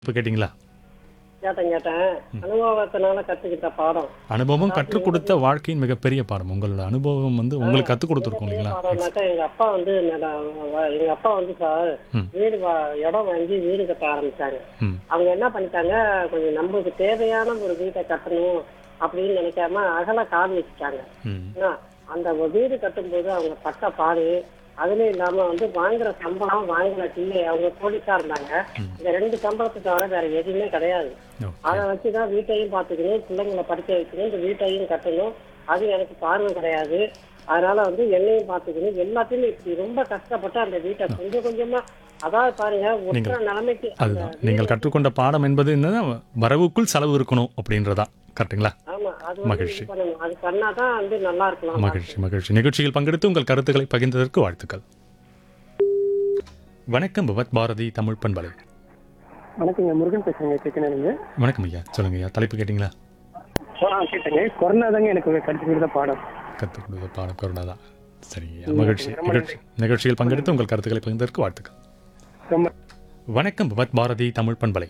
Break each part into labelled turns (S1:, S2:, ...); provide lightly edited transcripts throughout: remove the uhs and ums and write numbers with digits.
S1: இப்போ கேட்டிங்களா?
S2: கேட்டேன் கேட்டேன். அனுபவத்தினால கத்துக்கிட்ட பாடம்.
S1: அனுபவம்
S2: அதாவது
S1: கற்றுக் கொடுத்த வாழ்க்கையின் மிகப்பெரிய பாடம். உங்களோட அனுபவம் வந்து உங்களுக்கு கற்றுக் கொடுத்துருக்கும்
S2: மிகப்பெரிய
S1: இல்லைங்களா?
S2: பாடம்னாக்கா எங்க அப்பா வந்து எங்க அப்பா வந்து சார்
S1: ம்
S2: இடம் வாங்கி வீடு கட்ட ஆரம்பிச்சாங்க.
S1: ம்
S2: அவங்க என்ன பண்ணிட்டாங்க, கொஞ்சம் நம்மளுக்கு தேவையான ஒரு வீட்டை கட்டணும் அப்படின்னு நினைக்காம அகல கால் வச்சுட்டாங்க.
S1: ம்
S2: ஏன்னா, அந்த ஒரு வீடு கட்டும்போது அவங்க பட்ட பாடு, அதுலயும் இல்லாம வந்து வாங்குற சம்பளம் வாங்குற டில்லை, அவங்க போலீஸா இருந்தாங்க.
S1: ம்
S2: இந்த 2 சம்பளத்தை தவிர வேற எதுவுமே கிடையாது.
S1: ஓகே.
S2: அதை வச்சுதான் வீட்டையும் பார்த்துக்கணும், பிள்ளைங்களை படிக்க வைக்கணும், இந்த வீட்டையும் கட்டணும். அது எனக்கு பார்வை கிடையாது. அதனால வந்து என்னையும் பார்த்துக்கணும், எல்லாத்தையுமே இப்படி ரொம்ப கஷ்டப்பட்டு அந்த வீட்டை கொஞ்சம் கொஞ்சமா, அதாவது பாருங்க ஒற்ற நிலைமைக்கு அந்த
S1: அதுதான் நீங்கள் கற்றுக்கொண்ட பாடம் என்பது என்னன்னா வரவுக்குள் செலவு இருக்கணும் அப்படின்றதா கரெக்டுங்களா?
S2: ஆமா அது வந்து
S1: மகிழ்ச்சி
S2: இது பண்ணணும். அது பண்ணாதான் வந்து நல்லா இருக்கலாம்.
S1: மகிழ்ச்சி மகிழ்ச்சி. நிகழ்ச்சியில் பங்கெடுத்து உங்கள் கருத்துக்களை பகிர்ந்ததற்கு வாழ்த்துக்கள். வணக்கம் பவத் பாரதி தமிழ் பண்பலை.
S3: வணக்கங்க, முருகன் பேசுறேங்க செக்கனேங்க.
S1: வணக்கம் ஐயா, சொல்லுங்க ஐயா. தலைப்பு கேட்டிங்களா?
S3: கேட்டேங்க. கொரோனா தாங்க எனக்கு கடிச்சு கொடுத்த பாடம்.
S1: கற்றுக் கொடுத்த பாடம் கொரோனா தான். சரிங்க ஐயா, மகிழ்ச்சி. நிகழ்ச்சியில் பங்கெடுத்து உங்கள் கருத்துக்களை பகிர்ந்ததற்கு வாழ்த்துக்கள்.
S3: ரொம்ப
S1: வணக்கம் பவத் பாரதி தமிழ் பண்பலை.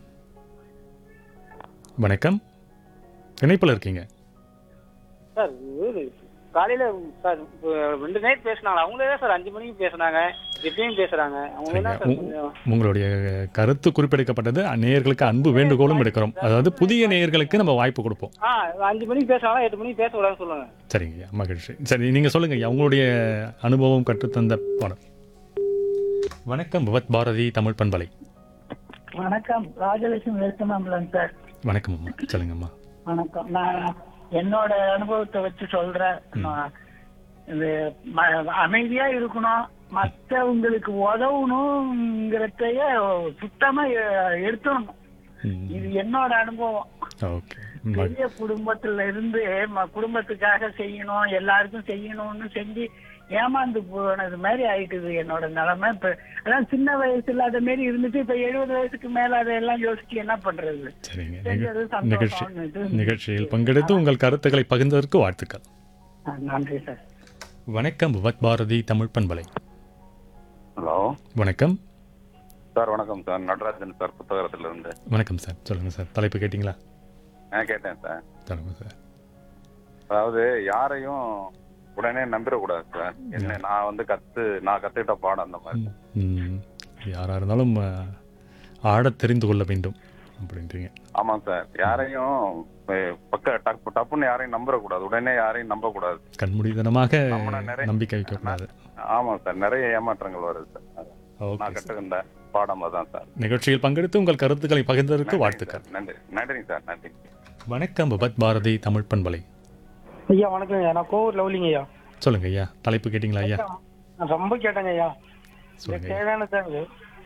S1: வணக்கம், இணைப்பில் இருக்கீங்க.
S4: சார் காலையில சார் 2 நைட் பேசினாங்க. அவங்களே தான் சார் 5 மணிக்கு பேசுனாங்க, இப்பயும் பேசுறாங்க. அவங்க என்ன சார் கொஞ்சம்
S1: உங்களுடைய கருத்து குறிப்பிடப்பட்டது. நேயர்களுக்கு அன்பு வேண்டுகோளும் எடுக்கிறோம். அதாவது புதிய நேயர்களுக்கு நம்ம வாய்ப்பு கொடுப்போம்.
S4: 5 மணிக்கு பேசுனாங்களா 8 மணிக்கு பேச கூடாதுன்னு சொல்லுங்க.
S1: சரிங்க ஐயா, மகிழ்ச்சி. சரி, நீங்கள் சொல்லுங்க ஐயா, உங்களுடைய அனுபவம் கற்றுத்தந்த பாடம். வணக்கம் பவத் பாரதி தமிழ் பண்பலை.
S5: வணக்கம், ராஜலட்சுமி வெல்கமாம்பலம் சார்.
S1: வணக்கம் அம்மா, சொல்லுங்கம்மா.
S5: வணக்கம். நான் என்னோட அனுபவத்தை வச்சு சொல்றேன். இது அமைதியா இருக்கணும், மற்றவங்களுக்கு உதவணுங்கிறதைய சுத்தமா எடுத்துடணும்.
S1: ம்,
S5: இது என்னோட அனுபவம்.
S1: ஓகே.
S5: பெரிய குடும்பத்துல இருந்து குடும்பத்துக்காக செய்யணும், எல்லாருக்கும் செய்யணும்னு செஞ்சு ஏமாந்து போனது மாதிரி ஆயிட்டுது என்னோட நிலைமை. இப்ப அதான் சின்ன வயசுல அத மாரி இருந்துட்டு இப்ப 70 வயசுக்கு மேல அதையெல்லாம் யோசிச்சு என்ன பண்றது?
S1: சரிங்க.
S5: செஞ்சது
S1: நிகழ்ச்சி
S5: சந்தோஷம் இது.
S1: நிகழ்ச்சியில் பங்கெடுத்து உங்கள் கருத்துக்களை பகிர்ந்ததற்கு வாழ்த்துக்கள்.
S5: நன்றி சார்.
S1: வணக்கம் பவத் பாரதி தமிழ் பண்பலை.
S6: ஹலோ
S1: வணக்கம்
S6: சார். வணக்கம் சார். நடராஜன் சார், புத்தகத்துல இருந்து.
S1: வணக்கம் சார், சொல்லுங்க சார். தலைப்பு கேட்டிங்களா?
S6: கேட்டேன் சார்.
S1: சொல்லுங்க சார்.
S6: அதாவது யாரையும் உடனே நம்பிடக்கூடாது சார். என்ன நான் கத்துக்கிட்ட பாடம் அந்த மாதிரி.
S1: ம், யாராக இருந்தாலும் ஆடத் தெரிந்து கொள்ள வேண்டும் அப்படின்றீங்க.
S6: ஆமாம் சார். யாரையும் டப்புன்னு யாரையும் நம்பக்கூடாது, உடனே யாரையும் நம்பக்கூடாது.
S1: கண்மூடித்தனமாக
S6: நம்மள நிறைய-
S1: நம்பிக்கை வைக்கக்கூடாது.
S6: ஆமாம் சார், நிறைய ஏமாற்றங்கள் வருது சார். நான்
S1: ஓகே சார்.
S6: கற்றுக்கிட்ட பாடம் அதான் சார்.
S1: நிகழ்ச்சியில் பங்கெடுத்து உங்கள் கருத்துக்களை பகிர்ந்ததற்கு வாழ்த்துக்கள்.
S6: நன்றிங்க சார். நன்றி.
S1: வணக்கம் பவத் பாரதி தமிழ் பண்பலை.
S3: ஐயா வணக்கங்க. நான் கோவூர் லவ்லிங்க ஐயா.
S1: சொல்லுங்க ஐயா, தலைப்பு கேட்டிங்களா ஐயா?
S3: நான் ரொம்ப கேட்டேங்க ஐயா.
S1: சொல்லுங்க ஐயா.
S3: தேவையான தேவை.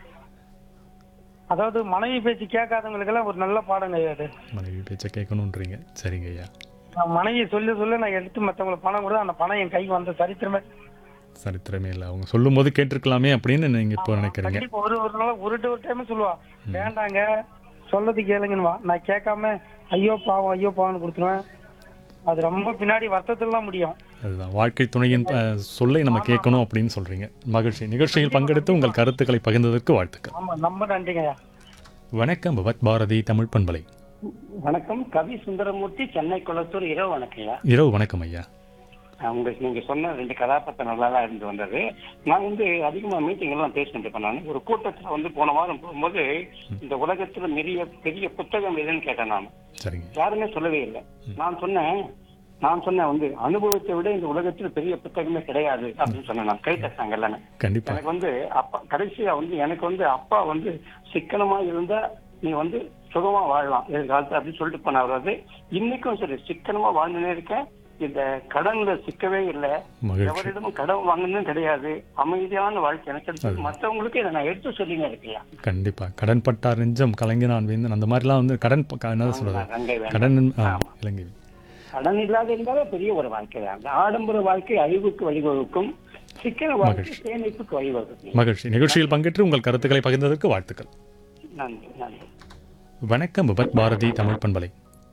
S3: அதாவது மனைவி பேச்சு கேட்காதவங்களுக்கெல்லாம் ஒரு நல்ல பாடங்க ஐயா அது.
S1: மனைவி பேச்சை கேட்கணுன்றீங்க. சரிங்க ஐயா.
S3: நான் மனைவி சொல்ல நான் எடுத்து மற்றவங்களுக்கு பணம் கொடுத்து அந்த பணம் என் கைக்கு வந்த சரித்திரமே.
S1: சரித்திரமே இல்லை. அவங்க சொல்லும்போது கேட்டிருக்கலாமே அப்படின்னு நீங்கள் இப்போ நினைக்கிறீங்க.
S3: கண்டிப்பா ஒரு நாள் ஒரு டைம் சொல்லுவா, வேண்டாங்க சொல்லது கேளுங்கன்னு. நான் கேட்காம ஐயோ பாவம்னு கொடுத்துருவேன். அது ரொம்ப பின்னாடி வருத்தத்துலாம் முடியும்.
S1: அதுதான் வாழ்க்கை துணையின் சொல்லை நம்ம கேட்கணும் அப்படின்னு சொல்றீங்க. மகிழ்ச்சி. நிகழ்ச்சியில் பங்கெடுத்து உங்கள் கருத்துக்களை பகிர்ந்ததற்கு வாழ்த்துக்கள்.
S3: ஆமா, ரொம்ப நன்றிங்க ஐயா.
S1: வணக்கம் பவத் பாரதி தமிழ் பண்பலை.
S7: வணக்கம். கவி சுந்தரமூர்த்தி, சென்னை குளத்தூர். இரவு வணக்கம்.
S1: இரவு வணக்கம் ஐயா.
S7: உங்களுக்கு நீங்க சொன்ன 2 கதாபாத்திரம் நல்லா தான் இருந்து வந்தது. நான் அதிகமா மீட்டிங் எல்லாம் பேசிட்டு இருப்பேன். நான் ஒரு கூட்டத்துல போன வாரம் போகும்போது இந்த உலகத்துல பெரிய புத்தகம் எதுன்னு கேட்டேன். நான்
S1: சரிங்க.
S7: யாருமே சொல்லவே இல்லை. நான் சொன்னேன் அனுபவத்தை விட இந்த உலகத்துல பெரிய புத்தகமே கிடையாது அப்படின்னு சொன்னேன். நான் கை தட்டாங்க எல்லாமே.
S1: கண்டிப்பா.
S7: எனக்கு அப்பா கடைசியா எனக்கு அப்பா சிக்கனமா இருந்தா நீ சுகமா வாழலாம் எதிர்காலத்துல அப்படின்னு சொல்லிட்டு போனாரு. இன்னைக்கும் சரி, சிக்கனமா வாழ்ந்துனே இருக்கேன். இந்த கடன்ல சிக்கவே இல்லை.
S1: மகிழ்ச்சி.
S7: எவரிடமும் கடன் வாங்கணும் கிடையாது. அமைதியான வாழ்க்கை எனக்கு கிடைச்சது. மற்றவங்களுக்கு இதை நான் எடுத்து சொல்லிங்க இருக்கையா.
S1: கண்டிப்பா. கடன் பட்டார் நெஞ்சம் கலங்கினான் வேந்தன், அந்த மாதிரிலாம் கடன் என்ன சொல்றது, கடன் இலங்கை.
S7: கடன் இல்லாத இருந்தாலே பெரிய ஒரு வாழ்க்கை தான். ஆடம்பர வாழ்க்கை அழிவுக்கு வழிவகுக்கும், சிக்கன வாழ்க்கை சேமிப்புக்கு வழிவகுக்கும்.
S1: மகிழ்ச்சி. நிகழ்ச்சியில் பங்கேற்று உங்கள் கருத்துக்களை பகிர்ந்ததற்கு வாழ்த்துக்கள்.
S7: நன்றி. நன்றி.
S1: வணக்கம் பவத் பாரதி தமிழ் பண்பலை.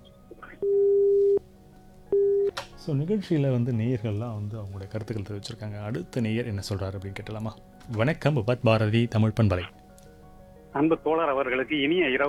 S1: ஸோ நிகழ்ச்சியில் நேயர்கள்லாம் அவங்களுடைய கருத்துக்கள் தெரிவிச்சிருக்காங்க. அடுத்த நேயர் என்ன சொல்கிறார் அப்படின்னு கேட்டலாமா? வணக்கம் பவத் பாரதி தமிழ் பண்பலை.
S8: அன்பு தோழர் அவர்களுக்கு இனிய இரவு